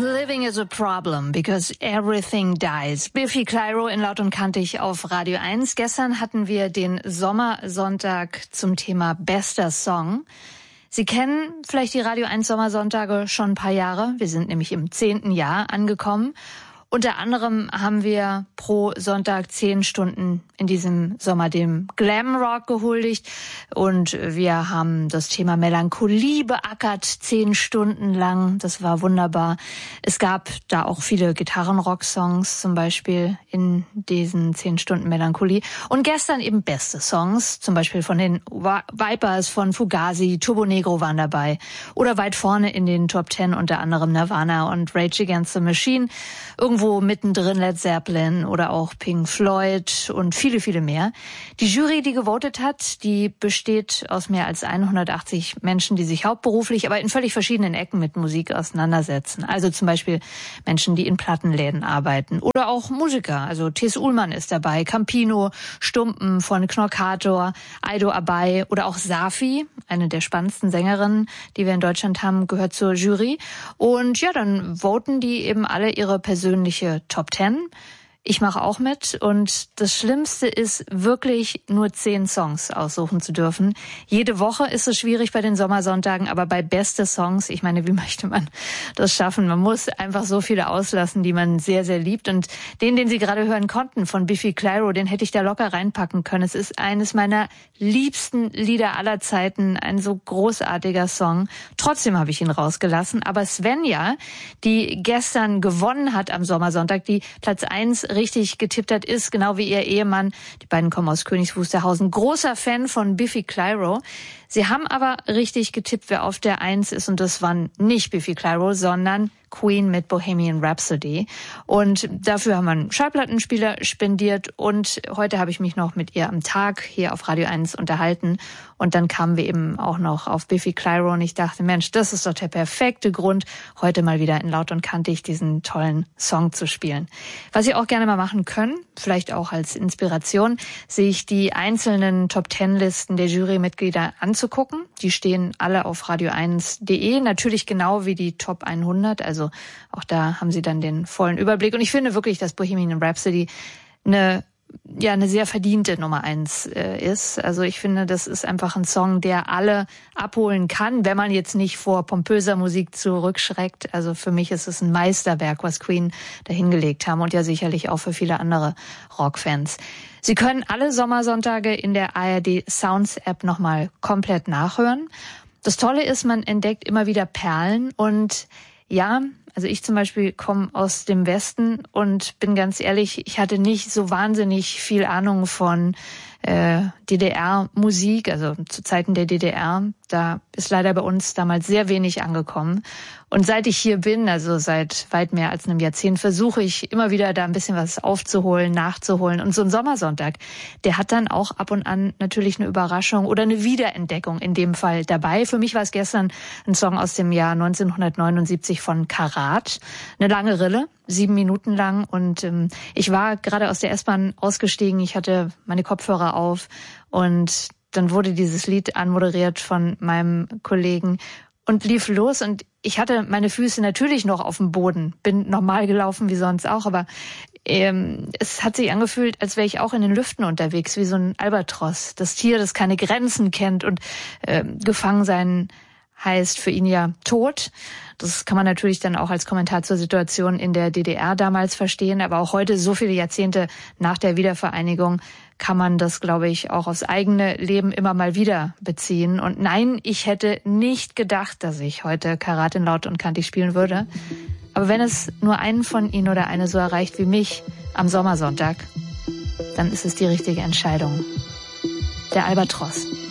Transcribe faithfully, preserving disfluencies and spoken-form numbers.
Living is a problem because everything dies. Biffy Clyro in Laut und Kantig auf Radio eins. Gestern hatten wir den Sommersonntag zum Thema bester Song. Sie kennen vielleicht die Radio eins Sommersonntage schon ein paar Jahre. Wir sind nämlich im zehnten Jahr angekommen. Unter anderem haben wir pro Sonntag zehn Stunden in diesem Sommer dem Glamrock gehuldigt und wir haben das Thema Melancholie beackert, zehn Stunden lang. Das war wunderbar. Es gab da auch viele Gitarrenrock-Songs zum Beispiel in diesen zehn Stunden Melancholie. Und gestern eben beste Songs, zum Beispiel von den Vipers, von Fugazi, Turbo Negro waren dabei. Oder weit vorne in den Top Ten unter anderem Nirvana und Rage Against the Machine. Irgendwo mittendrin Led Zeppelin oder auch Pink Floyd und viele, viele mehr. Die Jury, die gewotet hat, die besteht aus mehr als hundertachtzig Menschen, die sich hauptberuflich, aber in völlig verschiedenen Ecken mit Musik auseinandersetzen. Also zum Beispiel Menschen, die in Plattenläden arbeiten oder auch Musiker. Also Thes Uhlmann ist dabei, Campino, Stumpen von Knorkator, Aido Abai oder auch Safi, eine der spannendsten Sängerinnen, die wir in Deutschland haben, gehört zur Jury. Und ja, dann voten die eben alle ihre persönliche Top Ten. Ich mache auch mit und das Schlimmste ist wirklich nur zehn Songs aussuchen zu dürfen. Jede Woche ist es schwierig bei den Sommersonntagen, aber bei beste Songs, ich meine, wie möchte man das schaffen? Man muss einfach so viele auslassen, die man sehr, sehr liebt. Und den, den Sie gerade hören konnten von Biffy Clyro, den hätte ich da locker reinpacken können. Es ist eines meiner liebsten Lieder aller Zeiten, ein so großartiger Song. Trotzdem habe ich ihn rausgelassen. Aber Svenja, die gestern gewonnen hat am Sommersonntag, die Platz eins richtig getippt hat, ist genau wie ihr Ehemann, die beiden kommen aus Königs Wusterhausen, großer Fan von Biffy Clyro. Sie haben aber richtig getippt, wer auf der Eins ist, und das waren nicht Biffy Clyro, sondern Queen mit Bohemian Rhapsody. Und dafür haben wir einen Schallplattenspieler spendiert und heute habe ich mich noch mit ihr am Tag hier auf Radio eins unterhalten und dann kamen wir eben auch noch auf Biffy Clyro und ich dachte, Mensch, das ist doch der perfekte Grund, heute mal wieder in Laut und Kantig diesen tollen Song zu spielen. Was Sie auch gerne mal machen können, vielleicht auch als Inspiration, sich die einzelnen Top-Ten-Listen der Jurymitglieder anzugucken. Die stehen alle auf radio eins punkt de, natürlich genau wie die Top hundert, also Also auch da haben Sie dann den vollen Überblick. Und ich finde wirklich, dass Bohemian Rhapsody eine, ja, eine sehr verdiente Nummer eins äh, ist. Also ich finde, das ist einfach ein Song, der alle abholen kann, wenn man jetzt nicht vor pompöser Musik zurückschreckt. Also für mich ist es ein Meisterwerk, was Queen da hingelegt haben und ja sicherlich auch für viele andere Rockfans. Sie können alle Sommersonntage in der A R D Sounds App nochmal komplett nachhören. Das Tolle ist, man entdeckt immer wieder Perlen und ja, also ich zum Beispiel komme aus dem Westen und bin ganz ehrlich, ich hatte nicht so wahnsinnig viel Ahnung von äh, D D R-Musik, also zu Zeiten der D D R. Da ist leider bei uns damals sehr wenig angekommen. Und seit ich hier bin, also seit weit mehr als einem Jahrzehnt, versuche ich immer wieder da ein bisschen was aufzuholen, nachzuholen. Und so ein Sommersonntag, der hat dann auch ab und an natürlich eine Überraschung oder eine Wiederentdeckung in dem Fall dabei. Für mich war es gestern ein Song aus dem Jahr neunzehnhundertneunundsiebzig von Karat. Eine lange Rille, sieben Minuten lang. Und ähm, ich war gerade aus der S-Bahn ausgestiegen. Ich hatte meine Kopfhörer auf und dann wurde dieses Lied anmoderiert von meinem Kollegen und lief los und ich hatte meine Füße natürlich noch auf dem Boden, bin normal gelaufen wie sonst auch, aber ähm, es hat sich angefühlt, als wäre ich auch in den Lüften unterwegs, wie so ein Albatros, das Tier, das keine Grenzen kennt und äh, gefangen sein heißt für ihn ja Tod. Das kann man natürlich dann auch als Kommentar zur Situation in der D D R damals verstehen, aber auch heute, so viele Jahrzehnte nach der Wiedervereinigung, kann man das, glaube ich, auch aufs eigene Leben immer mal wieder beziehen. Und nein, ich hätte nicht gedacht, dass ich heute Karat in Laut und Kantig spielen würde. Aber wenn es nur einen von Ihnen oder eine so erreicht wie mich am Sommersonntag, dann ist es die richtige Entscheidung. Der Albatros.